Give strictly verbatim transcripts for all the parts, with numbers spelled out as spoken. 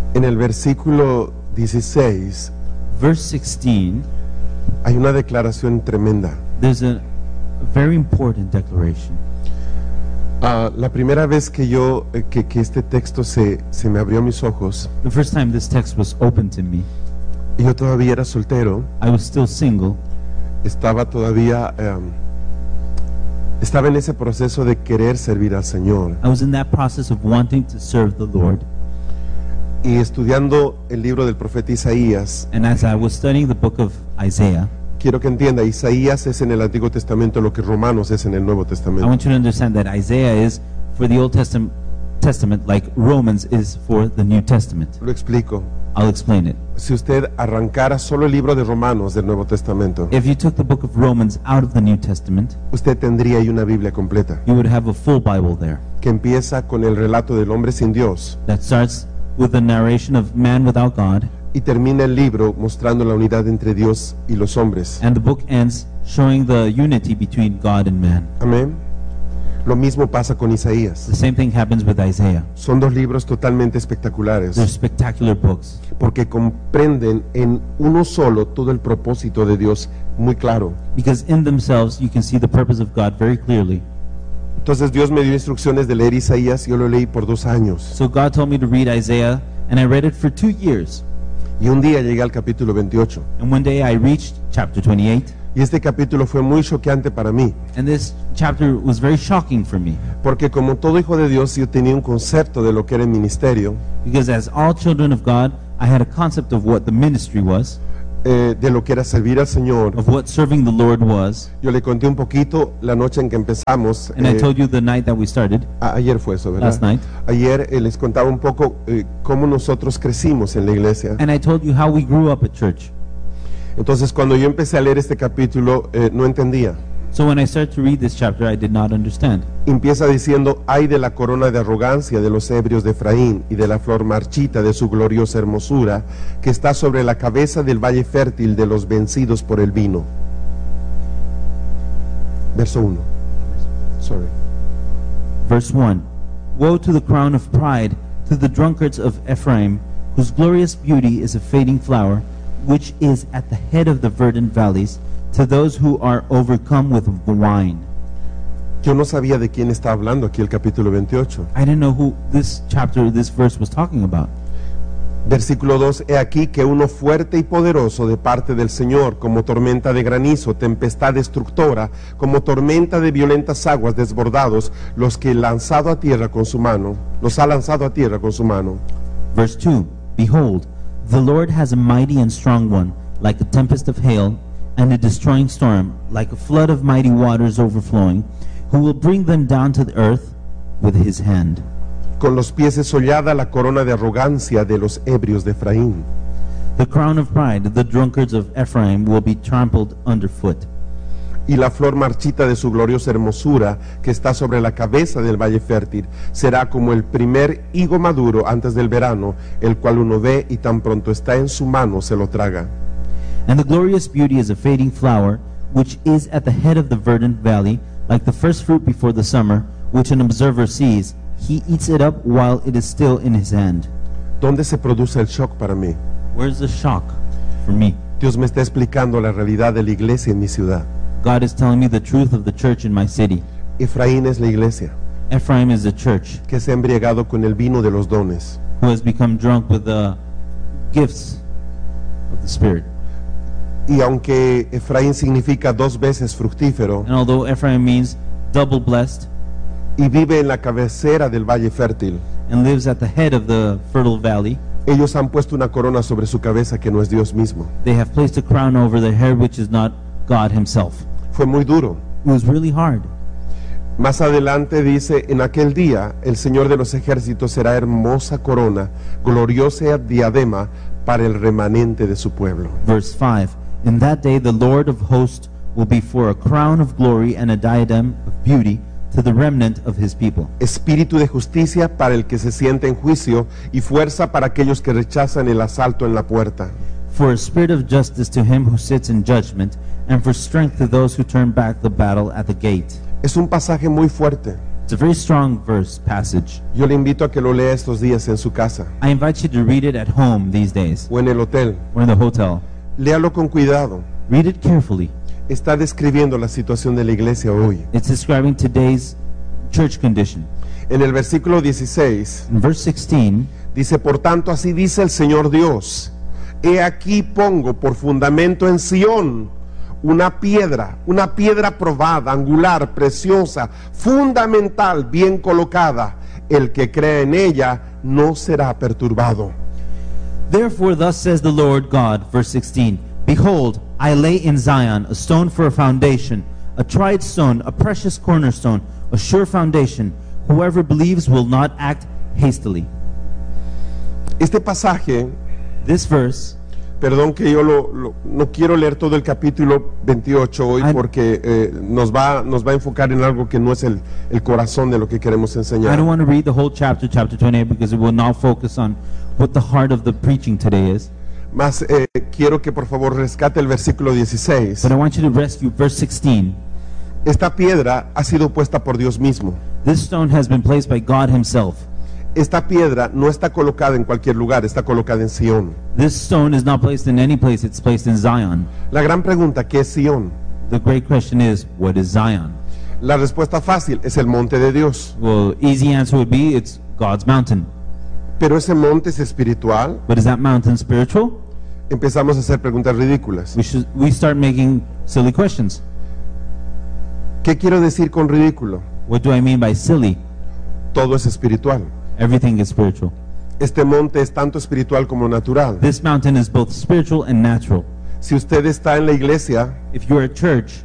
En el versículo dieciséis verse sixteen, hay una declaración tremenda. there's a very important declaration. Ah, la primera vez que yo eh, que, que este texto se, se me abrió mis ojos, The first time this text was opened to me, y yo todavía era soltero, I was still single. estaba todavía em, estaba en ese proceso de querer servir al Señor, I was in that process of wanting to serve the Lord. y estudiando el libro del profeta Isaías. And as I was studying the book of Isaiah, Quiero que entienda, Isaías es en el Antiguo Testamento lo que Romanos es en el Nuevo I Testamento. want you to understand that Isaiah is for the Old Testament, Testament like Romans is for the New Testament. Lo explico. I'll explain it. Si usted arrancara solo el libro de Romanos del Nuevo Testamento, If you took the book of Romans out of the New Testament, usted tendría ahí una Biblia completa, you would have a full Bible there que empieza con el relato del hombre sin Dios that starts with the narration of man without God, y termina el libro mostrando la unidad entre Dios y los hombres. and the book ends showing the unity between God and man. Amén. Lo mismo pasa con The Isaías. same thing happens with Isaiah. Son dos libros totalmente espectaculares They're spectacular books porque comprenden en uno solo todo el propósito de Dios muy claro. because in themselves you can see the purpose of God very clearly. Entonces Dios me dio instrucciones de leer Isaías y yo lo leí por dos años. So God told me to read Isaiah, and I read it for two years. Y un día llegué al capítulo veintiocho. And one day I reached chapter twenty-eight, Y este capítulo fue muy choqueante para mí, and this chapter was very shocking for me porque como todo hijo de Dios yo tenía un concepto de lo que era el ministerio, because as all children of God, I had a concept of what the ministry was, eh, de lo que era servir al Señor. of what serving the Lord was. Yo le conté un poquito la noche en que empezamos. And I eh, told you the night that we started, a- ayer fue eso, ¿verdad? last night, Ayer eh, les contaba un poco eh, cómo nosotros crecimos en la iglesia. and I told you how we grew up at church. Entonces cuando yo empecé a leer este capítulo eh, no entendía. So when I started to read this chapter, I did not understand. Empieza diciendo: ay de la corona de arrogancia de los ebrios de Efraín y de la flor marchita de su gloriosa hermosura que está sobre la cabeza del valle fértil de los vencidos por el vino. Verso uno. Sorry. Verse one, Woe to the crown of pride, to the drunkards of Ephraim, whose glorious beauty is a fading flower, which is at the head of the verdant valleys, to those who are overcome with wine. Yo no sabía de quién está hablando aquí el capítulo veintiocho. I didn't know who this chapter, this verse was talking about. Versículo dos: he aquí que uno fuerte y poderoso de parte del Señor, como tormenta de granizo, tempestad destructora, como tormenta de violentas aguas desbordados, los que lanzado a tierra con su mano, los ha lanzado a tierra con su mano. Verse two, Behold, the Lord has a mighty and strong one, like a tempest of hail, and a destroying storm, like a flood of mighty waters overflowing, who will bring them down to the earth with his hand. Con los pies desollada la corona de arrogancia de los ebrios de Efraín. The crown of pride, the drunkards of Ephraim, will be trampled underfoot. Y la flor marchita de su gloriosa hermosura, que está sobre la cabeza del valle fértil, será como el primer higo maduro antes del verano, el cual uno ve y tan pronto está en su mano se lo traga. And the glorious beauty is a fading flower, which is at the head of the verdant valley, like the first fruit before the summer, which an observer sees. He eats it up while it is still in his hand. ¿Dónde se produce el shock para mí? Where's the shock for me? Dios me está explicando la realidad de la iglesia en mi ciudad. God is telling me the truth of the church in my city. Efraín es la iglesia Ephraim is the church que se ha embriagado con el vino de los dones. who has become drunk with the gifts of the Spirit. Y aunque Efraín significa dos veces fructífero And although Ephraim means double blessed y vive en la cabecera del valle fértil, and lives at the head of the fertile valley, ellos han puesto una corona sobre su cabeza que no es Dios mismo. they have placed a crown over their head which is not God himself. Fue muy duro. It was really hard. Más adelante dice: en aquel día el Señor de los ejércitos será hermosa corona, gloriosa diadema para el remanente de su pueblo. Verse five, In that day the Lord of hosts will be for a crown of glory and a diadem of beauty to the remnant of his people. Espíritu de justicia para el que se siente en juicio y fuerza para aquellos que rechazan el asalto en la puerta. For a spirit of justice to him who sits in judgment, and for strength to those who turn back the battle at the gate. Es un pasaje muy fuerte. It's a very strong verse passage. Yo le invito a que lo lea estos días en su casa I invite you to read it at home these days o en el hotel. or in the hotel. Léalo con cuidado. Read it carefully. Está describiendo la situación de la iglesia hoy. It's describing today's church condition. En el versículo dieciséis In verse sixteen, dice, por tanto, así dice el Señor Dios, he aquí pongo por fundamento en Sión una piedra, una piedra probada, angular, preciosa, fundamental, bien colocada. El que cree en ella no será perturbado. therefore thus says the Lord God, verse sixteen, behold, I lay in Zion a stone for a foundation, a tried stone, a precious cornerstone, a sure foundation. Whoever believes will not act hastily. Este pasaje, This verse, perdón que yo lo, lo- no quiero leer todo el capítulo veintiocho hoy I- porque eh, nos, va, nos va a enfocar en algo que no es el, el corazón de lo que queremos I enseñar. don't want to read the whole chapter, chapter twenty-eight, because it will not focus on what the heart of the preaching today is. Más eh, quiero que por favor rescate el versículo dieciséis. But I want you to rescue verse sixteen. Esta piedra ha sido puesta por Dios mismo. This stone has been placed by God himself. Esta piedra no está colocada en cualquier lugar, está colocada en Sión. This stone is not placed in any place, it's placed in Zion. La gran pregunta, ¿qué es Sión? The great question is, what is Zion? La respuesta fácil es el monte de Dios. Well, easy answer would be, it's God's mountain. Pero ese monte es espiritual. But is that mountain spiritual? Empezamos a hacer preguntas ridículas. We should we start making silly questions. ¿Qué quiero decir con ridículo? What do I mean by silly? Todo es espiritual. Everything is spiritual. Este monte es tanto espiritual como natural. This mountain is both spiritual and natural. Si usted está en la iglesia, If you're at church,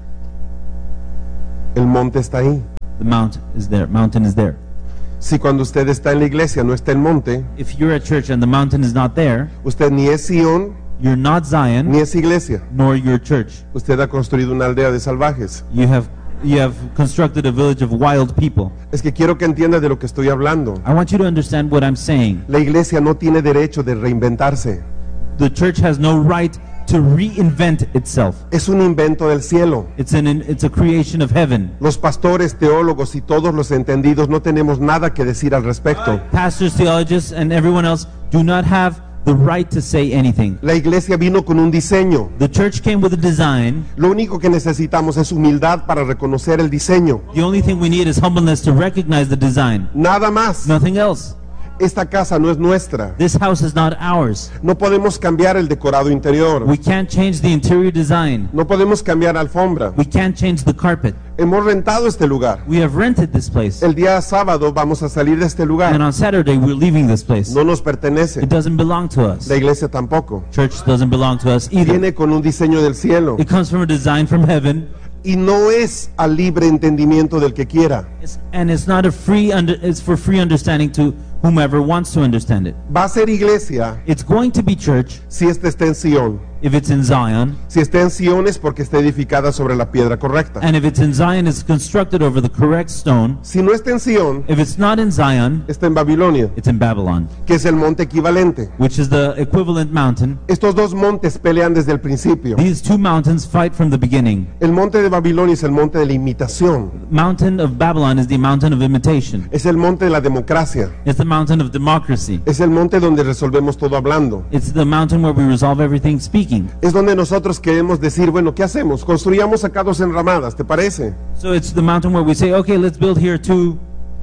el monte está ahí. the mount is there. Mountain is there. Si cuando usted está en la iglesia no está el monte, If you're at church and the mountain is not there, usted ni es Sión you're not Zion, ni es iglesia. nor your church. Usted ha construido una aldea de salvajes. You have you have constructed a village of wild people. Es que quiero que entienda de lo que estoy hablando. I want you to understand what I'm saying. La iglesia no tiene derecho de reinventarse. The church has no right to reinvent itself. Es un invento del cielo. It's an it's a creation of heaven. Los pastores, teólogos y todos los entendidos no tenemos nada que decir al respecto. Pastors, theologians, and everyone else do not have the right to say anything. La iglesia vino con un diseño. The church came with a design. Lo único que necesitamos es humildad para reconocer el diseño. The only thing we need is humbleness to recognize the design. Nada más. Nothing else. Esta casa no es nuestra. This house is not ours. No podemos cambiar el decorado interior. We can't change the interior design. No podemos cambiar alfombra. We can't change the carpet. Hemos rentado este lugar. We have rented this place. El día sábado vamos a salir de este And lugar. on Saturday we're leaving this place. No nos pertenece. It doesn't belong to us. La iglesia tampoco. Church doesn't belong to us either. Viene con un diseño del cielo. It comes from a design from heaven. Y no es al libre entendimiento del que quiera. It's, and it's not a free under, it's for free understanding to whomever wants to understand it. Va a ser iglesia It's going to be church si esta está en Sión. if it's in Zion, Si está en Sión es porque está edificada sobre la piedra correcta. and if it's in Zion, it's constructed over the correct stone. Si no está en Sión, If it's not in Zion, está en Babilonia, it's in Babylon, que es el monte equivalente. which is the equivalent mountain. Estos dos montes pelean desde el principio. These two mountains fight from the beginning. El monte de Babilonia es el monte de la imitación. Mountain of Babylon is the mountain of imitation. Es el monte de la democracia. It's the mountain of democracy. Es el monte donde resolvemos todo hablando. It's the mountain where we resolve everything speaking. Es donde nosotros queremos decir, bueno, ¿qué hacemos? Construyamos acá dos enramadas, ¿te parece? So it's the mountain where we say, okay, let's build here two,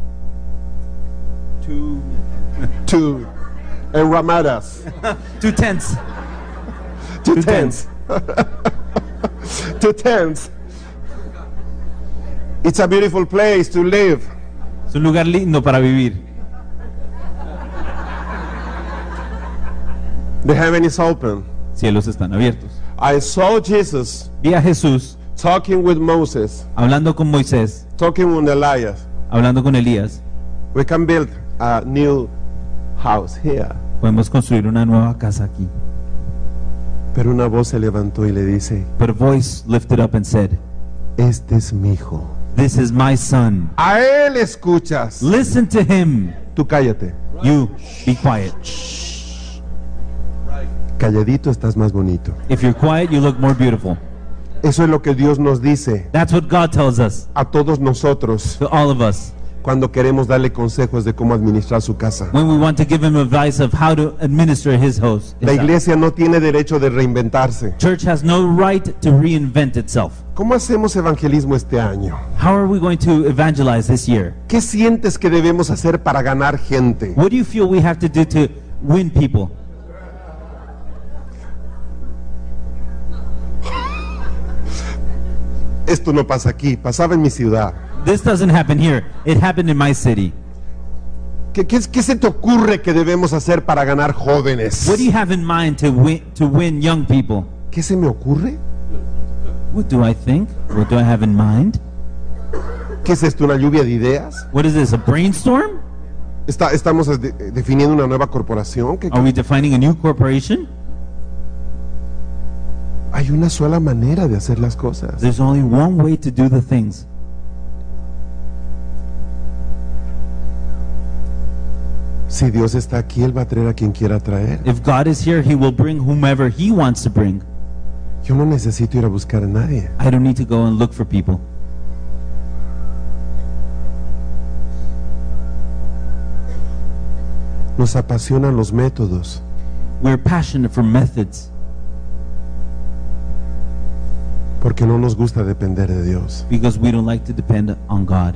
two, Two enramadas. two tents. Two Two tents. Two tents. It's a beautiful place to live. Es un lugar lindo para vivir. The heaven is open. Cielos están abiertos. I saw Jesus Vi a Jesús talking with Moses, hablando con Moisés, talking with Elias. hablando con Elías. We can build a new house here. Podemos construir una nueva casa aquí. Pero una voz se levantó y le dice, But a voice lifted up and said, este es mi hijo. this is my son. A él escuchas. Listen to him. Tú cállate. You, be quiet. Calladito estás más bonito. If you're quiet, you look more beautiful. Eso es lo que Dios nos dice That's what God tells us, a todos nosotros. to all of us. cuando queremos darle consejos de cómo administrar su casa. when we want to give him advice of how to administer his house. La iglesia no tiene derecho de reinventarse. Church has no right to reinvent itself. ¿Cómo hacemos evangelismo este año? How are we going to evangelize this year? ¿Qué sientes que debemos hacer para ganar gente? What do you feel we have to do to win people? Esto no pasa aquí, pasaba en mi ciudad. This doesn't happen here. It happened in my city. ¿Qué, qué, qué se te ocurre que debemos hacer para ganar jóvenes? What do you have in mind to win to win young people? ¿Qué se me ocurre? What do I think? What do I have in mind? ¿Qué es esto, una lluvia de ideas? What is this, a brainstorm? Está- ¿Estamos de- definiendo una nueva corporación? ¿Qué- Are we defining a new corporation? Hay una sola manera de hacer las cosas. There's only one way to do the things. Si Dios está aquí, Él va a traer a quien quiera traer. If God is here, he will bring whomever he wants to bring. Yo no necesito ir a buscar a nadie. I don't need to go and look for people. Nos apasionan los métodos. We're passionate for methods Porque no nos gusta depender de Dios. because we don't like to depend on God.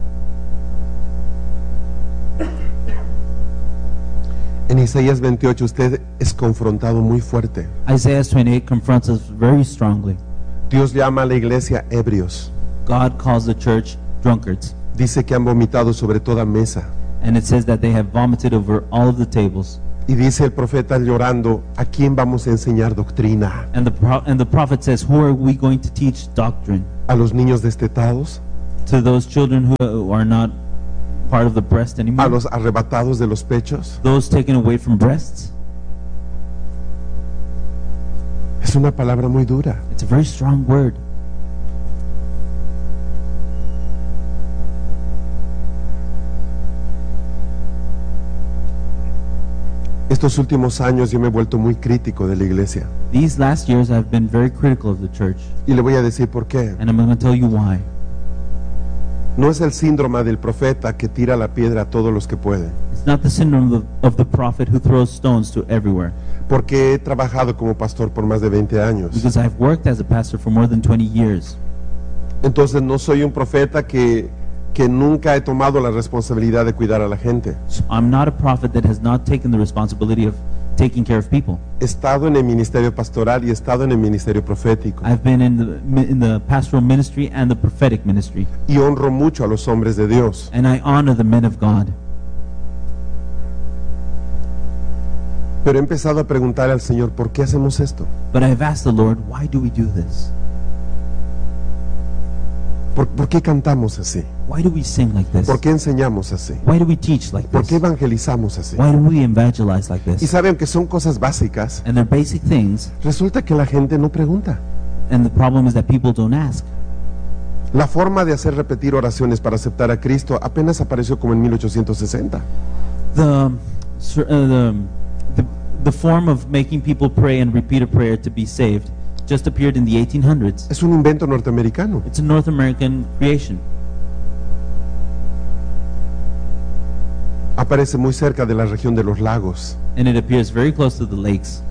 En Isaías veintiocho usted es confrontado muy fuerte. Isaiah twenty-eight confronts us very strongly. Dios llama a la iglesia ebrios. God calls the church drunkards, Dice que han vomitado sobre toda mesa. and it says that they have vomited over all of the tables. Y dice el profeta llorando, ¿a quién vamos a enseñar doctrina? And the pro- and the prophet says, "Who are we going to teach doctrine? ¿A los niños destetados? To those children who are not part of the breast ¿A anymore? los arrebatados de los pechos? Those taken away from breasts?" Es una palabra muy dura. It's a very strong word. Estos últimos años yo me he vuelto muy crítico de la iglesia. These last years, I've been very critical of the church, Y le voy a decir por qué. and I'm going to tell you why. No es el síndrome del profeta que tira la piedra a todos los que puede. It's not the syndrome of the, of the prophet who throws stones to everywhere. Porque he trabajado como pastor por más de veinte años. Because I've worked as a pastor for more than twenty years. Entonces no soy un profeta que, que nunca he tomado la responsabilidad de cuidar a la gente. So I'm not a prophet that has not taken the responsibility of taking care of people. He estado en el ministerio pastoral y he estado en el ministerio profético. I've been in the in the pastoral ministry and the prophetic ministry, Y honro mucho a los hombres de Dios. and I honor the men of God. Pero he empezado a preguntar al Señor, ¿por qué hacemos esto? But I've asked the Lord, why do we do this? ¿Por, por qué cantamos así? Why do we sing like this? ¿Por qué enseñamos así? Why do we teach like ¿Por qué this? evangelizamos así? Why do we evangelize like Y this? saben que son cosas básicas. And they're basic things, Resulta que la gente no pregunta. and the problem is that people don't ask. La forma de hacer repetir oraciones para aceptar a Cristo apenas apareció como en mil ochocientos sesenta. The, sur- uh, the, the, the form of making people pray and repeat a prayer to be saved just appeared in the eighteen hundreds. Es un invento norteamericano. It's a North American creation. Aparece muy cerca de la región de los lagos. And it appears very close to the lakes.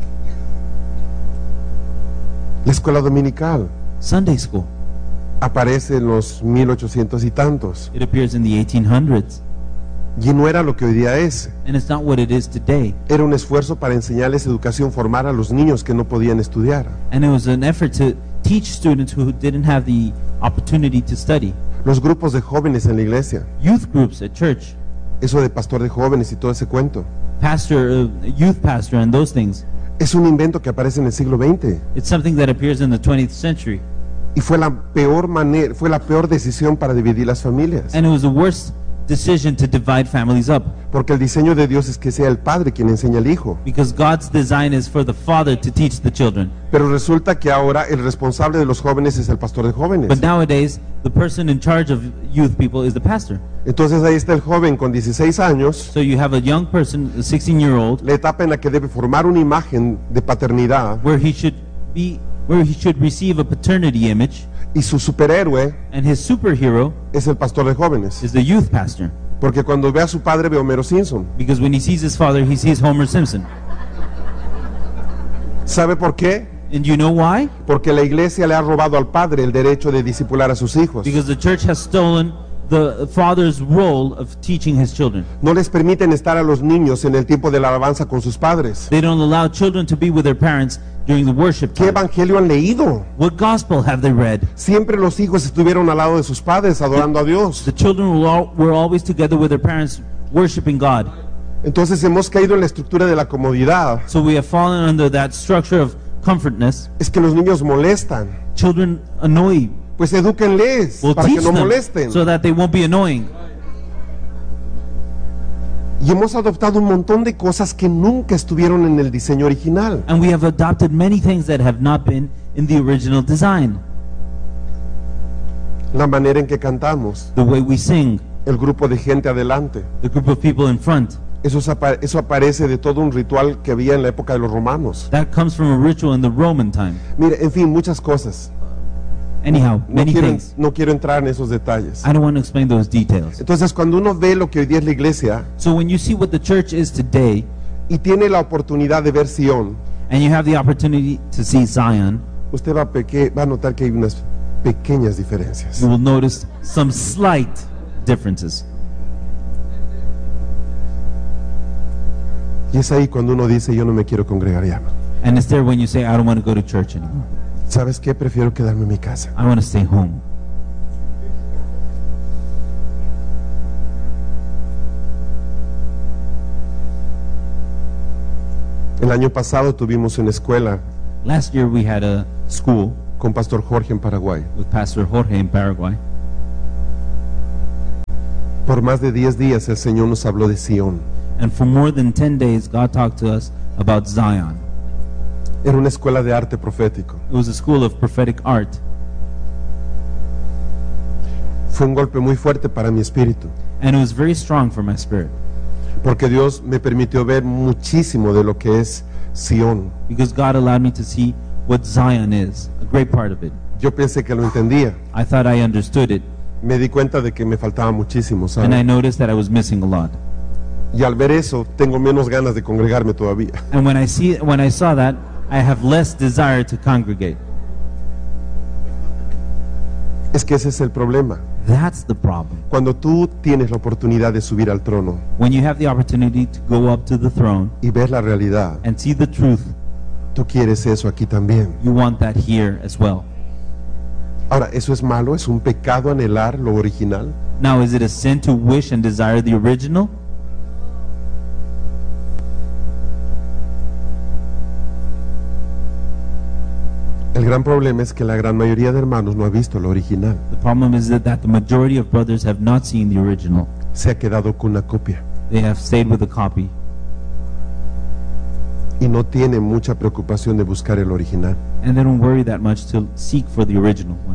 La escuela dominical Sunday school, aparece en los mil ochocientos y tantos. it appears in the eighteen hundreds. Y no era lo que hoy día es. And it's not what it is today. Era un esfuerzo para enseñarles educación formal a los niños que no podían estudiar. And it was an effort to teach students who didn't have the opportunity to study. Los grupos de jóvenes en la iglesia. Youth groups at church, Eso de pastor de jóvenes y todo ese cuento. pastor, uh, youth pastor, and those things. Es un invento que aparece en el siglo veinte. It's something that appears in the twentieth century. Y fue la peor manera, fue la peor decisión para dividir las familias. And it was the worst decision to divide families up, Porque el diseño de Dios es que sea el padre quien enseña al hijo. because God's design is for the father to teach the children. Pero resulta que ahora el responsable de los jóvenes es el pastor de jóvenes. But nowadays, the person in charge of youth people is the pastor. Entonces ahí está el joven con dieciséis años, So you have a young person, a sixteen year old, la etapa en la que debe formar una imagen de paternidad, where he should be where he should receive a paternity image, y su superhéroe and his superhero es el pastor de jóvenes. is the youth pastor. Porque cuando ve a su padre ve a Homero Simpson. Because when he sees his father, he sees Homer Simpson. ¿Sabe por qué? And you know why? Porque la iglesia le ha robado al padre el derecho de discipular a sus hijos. Because the church has stolen the father's role of teaching his children. No les permiten estar a los niños en el tiempo de la alabanza con sus padres. They don't allow children to be with their parents during the worship ¿Qué time. evangelio han leído? What gospel have they read? Siempre los hijos estuvieron al lado de sus padres adorando a Dios. The children were, all, were always together with their parents worshiping God. Entonces hemos caído en la estructura de la comodidad. So we have fallen under that structure of comfortness. Es que los niños molestan. Children annoy. Pues edúquenles We'll para que teach no them molesten. so that they won't be annoying. Y hemos adoptado un montón de cosas que nunca estuvieron en el diseño original. And we have adopted many things that have not been in the original design. La manera en que cantamos, The way we sing, el grupo de gente adelante. the group of people in front. Eso, es apa- eso aparece de todo un ritual que había en la época de los romanos. That comes from a ritual in the Roman time. Mire, en fin, muchas cosas. Anyhow, No many quiero, things. no quiero entrar en esos detalles. I don't want to explain those details. Entonces, cuando uno ve lo que hoy día es la iglesia So when you see what the church is today, y tiene la oportunidad de ver Sion, and you have the opportunity to see Zion, usted va a, peque- va a notar que hay unas pequeñas diferencias. you will notice some slight differences. Y es ahí cuando uno dice, yo no me quiero congregar ya. And it's there when you say, I don't want to go to church anymore. ¿Sabes qué? Prefiero quedarme en mi casa. I want to stay home. El año pasado tuvimos una escuela Last year we had a school con Pastor Jorge en Paraguay. with Pastor Jorge in Paraguay. Por más de diez días el Señor nos habló de Sion. And for more than ten days, God talked to us about Zion. Era una escuela de arte profético. It was a school of prophetic art. Fue un golpe muy fuerte para mi espíritu, And it was very strong for my spirit. porque Dios me permitió ver muchísimo de lo que es Sion. Because God allowed me to see what Zion is, a great part of it. Yo pensé que lo entendía. I thought I understood it. Me di cuenta de que me faltaba muchísimo, And I ¿sabe? noticed that I was missing a lot. Y al ver eso, tengo menos ganas de congregarme todavía. And when I see when I saw that, I have less desire to congregate. Es que ese es el problema. That's the problem. Cuando tú tienes la oportunidad de subir al trono When you have the opportunity to go up to the throne y ves la realidad, and see the truth, tú quieres eso aquí también. you want that here as well. Ahora, ¿eso es malo? ¿Es un pecado anhelar lo original? Now, is it a sin to wish and desire the original? El gran problema es que la gran mayoría de hermanos no ha visto lo original. The problem is that, that the majority of brothers have not seen the original. Se ha quedado con una copia They have stayed with a copy y no tiene mucha preocupación de buscar el original. and they don't worry that much to seek for the original one.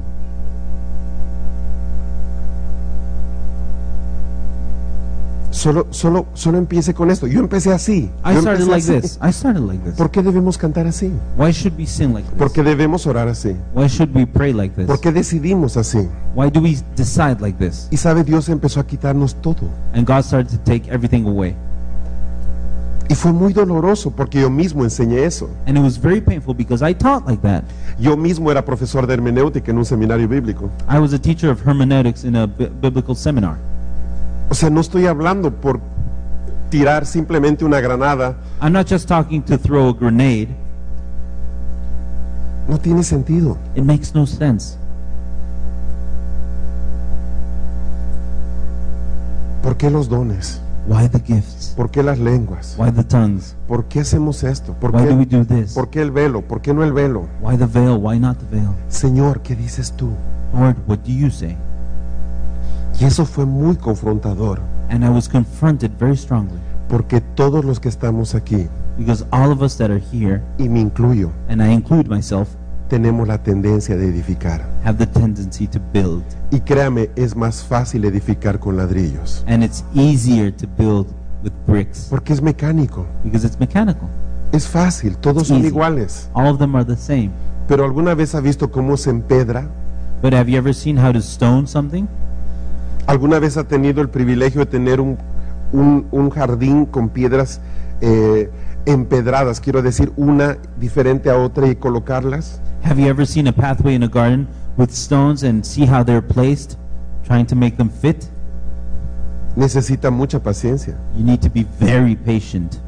Solo, solo, solo empiece con esto. Yo empecé así. I Yo started empecé like así. this. I started like this. ¿Por qué debemos cantar así? Why should we sing like ¿Por this? qué debemos orar así? Why should we pray like this? ¿Por qué decidimos así? Why do we decide like this? Y sabe, Dios empezó a quitarnos todo. And God started to take everything away. Y fue muy doloroso porque yo mismo enseñé eso. And it was very painful because I taught like that. Yo mismo era profesor de hermenéutica en un seminario bíblico. I was a teacher of hermeneutics in a bi- biblical seminar. O sea, no estoy hablando por tirar simplemente una granada. I'm not just talking to throw a grenade. No tiene sentido. It makes no sense. ¿Por qué los dones? Why the gifts? ¿Por qué las lenguas? Why the tongues? ¿Por qué hacemos esto? ¿Por Why do we qué, do this? ¿Por qué el velo? ¿Por qué no el velo? Why the veil? Why not the veil? Señor, ¿qué dices tú? Lord, what do you say? Y eso fue muy confrontador, And I was confronted very strongly porque todos los que estamos aquí, because all of us that are here, y me incluyo, and I include myself, tenemos la tendencia de edificar. have the tendency to build. Y créame, es más fácil edificar con ladrillos, And it's easier to build with bricks porque es mecánico. because it's mechanical. Es fácil, todos It's son easy. iguales. All of them are the same. Pero ¿alguna vez ha visto cómo se empedra? But have you ever seen how to stone something? ¿Alguna vez ha tenido el privilegio de tener un, un, un jardín con piedras eh, empedradas? Quiero decir, una diferente a otra y colocarlas. Have you ever seen a pathway in a garden with stones and see how they're placed, trying to make them fit? Necesita mucha paciencia. You need to be very patient.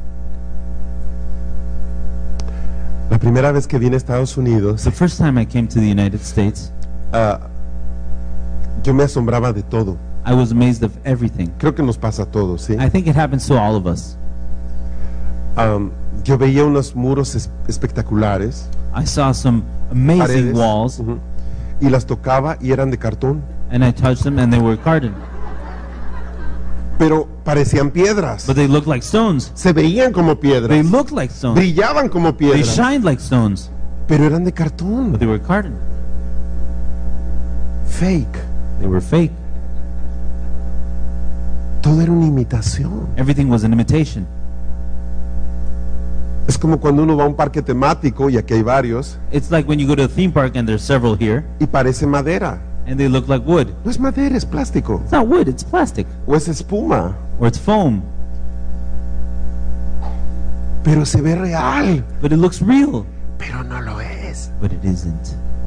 La primera vez que vine a Estados Unidos, The first time I came to the United States, ah, yo me asombraba de todo. I was amazed of everything. Creo que nos pasa a todos, ¿sí? I think it happens to all of us. Um, yo veía unos muros es- espectaculares, I saw some amazing paredes, walls, ujú, y las tocaba y eran de cartón, and I touched them and they were carton, pero parecían piedras. but they looked like stones. Se veían como They piedras, looked like stones. brillaban como They piedras, shined like stones, pero eran de but cartón, they were carton. fake. They were fake. Todo era una imitación. Everything was an imitation. Es como cuando uno va a un parque temático, y aquí hay varios, It's like when you go to a theme park and there's several here, y parece madera. and they look like wood. No es madera, es plástico. It's not wood, it's plastic, O es espuma, or it's foam, pero se ve real. but it looks real, Pero no lo es. but it isn't.